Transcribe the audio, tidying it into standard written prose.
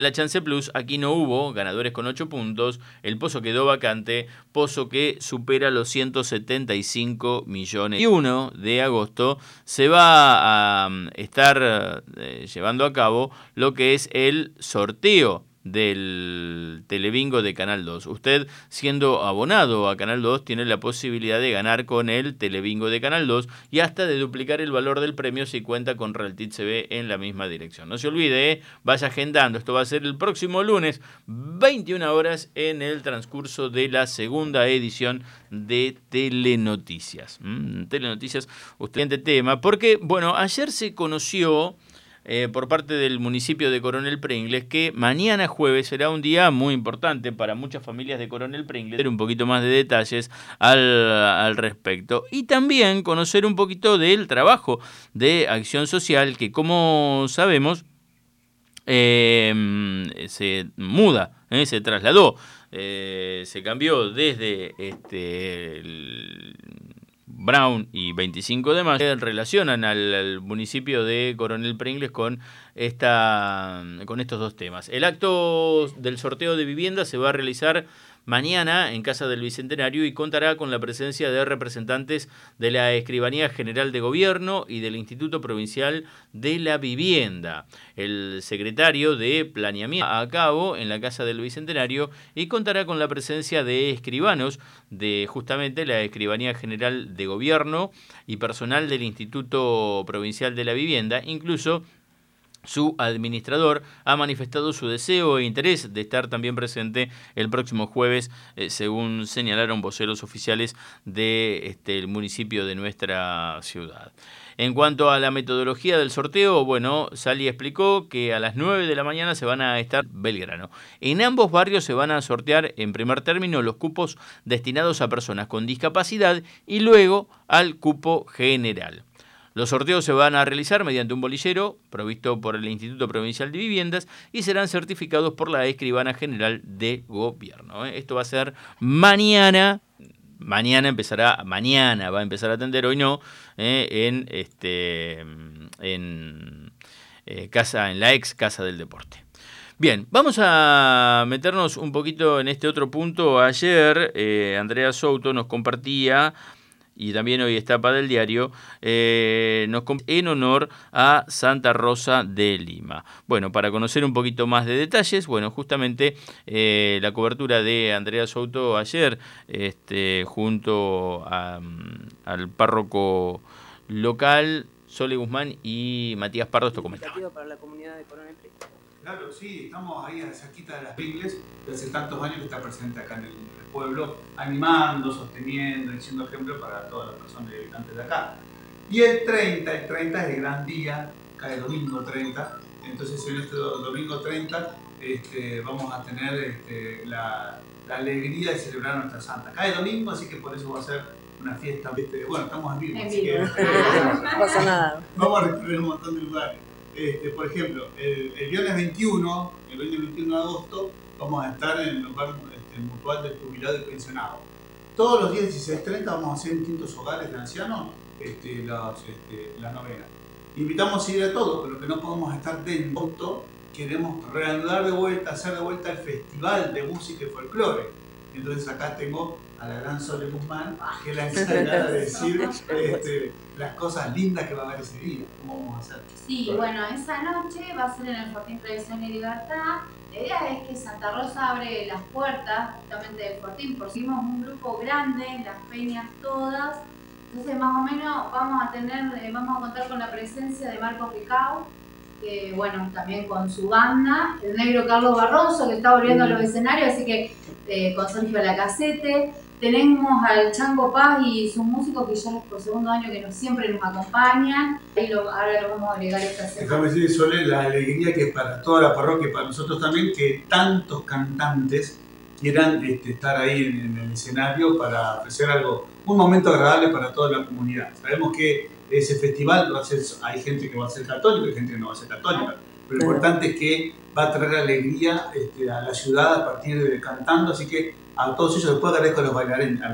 La Chance Plus, aquí no hubo ganadores con 8 puntos, el pozo quedó vacante, pozo que supera los 175 millones. Y 1 de agosto se va a estar llevando a cabo lo que es el sorteo del Telebingo de Canal 2. Usted, siendo abonado a Canal 2, tiene la posibilidad de ganar con el Telebingo de Canal 2 y hasta de duplicar el valor del premio si cuenta con Realtit TV en la misma dirección. No se olvide, vaya agendando. Esto va a ser el próximo lunes, 21 horas, en el transcurso de la segunda edición de Telenoticias. Telenoticias, usted tema, porque, bueno, ayer se conoció por parte del municipio de Coronel Pringles que mañana jueves será un día muy importante para muchas familias de Coronel Pringles. Un poquito más de detalles al respecto y también conocer un poquito del trabajo de acción social que, como sabemos, se muda, se trasladó, se cambió desde Brown y 25 de mayo. Relacionan al municipio de Coronel Pringles con estos dos temas. El acto del sorteo de vivienda se va a realizar mañana en Casa del Bicentenario y contará con la presencia de representantes de la Escribanía General de Gobierno y del Instituto Provincial de la Vivienda. El secretario de Planeamiento a cabo en la Casa del Bicentenario y contará con la presencia de escribanos de justamente la Escribanía General de Gobierno y personal del Instituto Provincial de la Vivienda. Incluso su administrador ha manifestado su deseo e interés de estar también presente el próximo jueves, según señalaron voceros oficiales del municipio de nuestra ciudad. En cuanto a la metodología del sorteo, bueno, Sali explicó que a las 9 de la mañana se van a estar Belgrano. En ambos barrios se van a sortear en primer término los cupos destinados a personas con discapacidad y luego al cupo general. Los sorteos se van a realizar mediante un bolillero provisto por el Instituto Provincial de Viviendas y serán certificados por la Escribana General de Gobierno. Esto va a ser mañana. Mañana va a empezar a atender, hoy no, en la ex Casa del Deporte. Bien, vamos a meternos un poquito en este otro punto. Ayer Andrea Souto nos compartía, y también hoy es tapa del diario, en honor a Santa Rosa de Lima. Bueno, para conocer un poquito más de detalles, bueno, justamente la cobertura de Andrea Souto ayer, junto al párroco local, Sole Guzmán y Matías Pardo, esto comentaba. Para la comunidad de Coronel Pringles. Claro, sí, estamos ahí cerquita de las Pringles, desde hace tantos años que está presente acá en el pueblo, animando, sosteniendo y siendo ejemplo para todas las personas y habitantes de acá. Y el 30 es el gran día, cae domingo 30, entonces en este domingo 30 vamos a tener la alegría de celebrar a nuestra santa. Cae domingo, así que por eso va a ser una fiesta, bueno, estamos en vivo, así que no pasa nada. Vamos a recorrer un montón de lugares. Por ejemplo, el viernes 21 de agosto, vamos a estar en el lugar mutual del jubilado y pensionado. Todos los días 16:30 vamos a hacer en distintos hogares de ancianos la novena. Invitamos a ir a todos, pero que no podemos estar de agosto. Queremos reanudar de vuelta, hacer de vuelta el festival de música y folclore. Entonces acá tengo a la gran Sole Guzmán, que es la encargada de decir las cosas lindas que va a haber ese día. ¿Cómo vamos a hacer? Sí, bueno, esa noche va a ser en el Fortín Tradición y Libertad. La idea es que Santa Rosa abre las puertas justamente del Fortín, porque hicimos un grupo grande, las peñas todas. Entonces más o menos vamos a contar con la presencia de Marcos Ricao, que bueno, también con su banda, el negro Carlos Barroso, que está volviendo a los escenarios, así que con Sergio Lacacete. Tenemos al Chango Paz y sus músicos que ya es por segundo año que siempre nos acompañan. Y ahora lo vamos a agregar esta semana. Déjame decir, Sole, la alegría que es para toda la parroquia y para nosotros también, que tantos cantantes quieran estar ahí en el escenario para ofrecer un momento agradable para toda la comunidad. Sabemos que ese festival hay gente que va a ser católica y gente que no va a ser católica. Pero lo importante es que va a traer alegría a la ciudad a partir de cantando, así que a todos ellos después agradezco a los bailarines,